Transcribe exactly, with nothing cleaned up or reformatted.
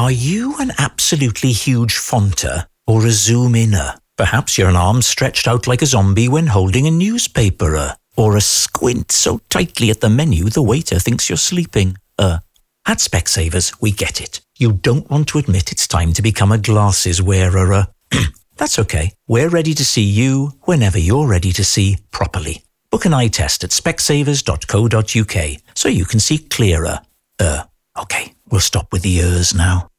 Are you an absolutely huge fonter or a zoom-inner? Perhaps you're an arm stretched out like a zombie when holding a newspaper, uh, or a squint so tightly at the menu the waiter thinks you're sleeping. Uh, at Specsavers, we get it. You don't want to admit it's time to become a glasses wearer. Uh. That's okay. We're ready to see you whenever you're ready to see properly. Book an eye test at specsavers dot co dot uk so you can see clearer. Uh, okay, we'll stop with the ers now.